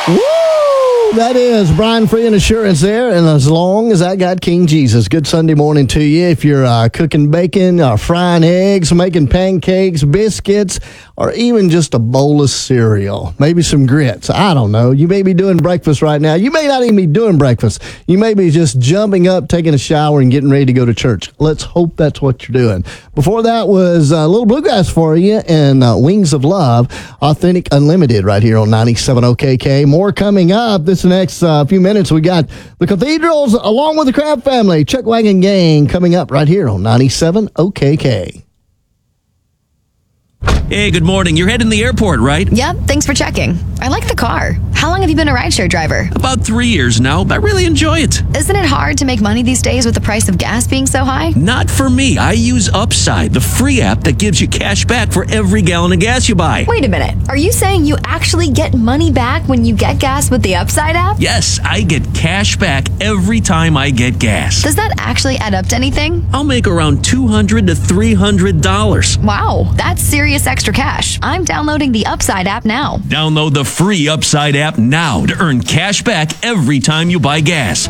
Woo! That is Brian Free and Assurance there. And as long as I got King Jesus, good Sunday morning to you. If you're cooking bacon, frying eggs, making pancakes, biscuits, or even just a bowl of cereal, maybe some grits. I don't know. You may be doing breakfast right now. You may not even be doing breakfast. You may be just jumping up, taking a shower, and getting ready to go to church. Let's hope that's what you're doing. Before that was a little bluegrass for you and Wings of Love, Authentic Unlimited right here on 97 OKK. More coming up this next few minutes. We got the Cathedrals along with the Crab Family, Chuck Wagon Gang coming up right here on 97 OKK. Hey, good morning. You're heading to the airport, right? Yep, thanks for checking. I like the car. How long have you been a rideshare driver? About 3 years now, but I really enjoy it. Isn't it hard to make money these days with the price of gas being so high? Not for me. I use Upside, the free app that gives you cash back for every gallon of gas you buy. Wait a minute. Are you saying you actually get money back when you get gas with the Upside app? Yes, I get cash back every time I get gas. Does that actually add up to anything? I'll make around $200 to $300. Wow, that's serious extra cash. I'm downloading the Upside app now. Download the free Upside app now to earn cash back every time you buy gas.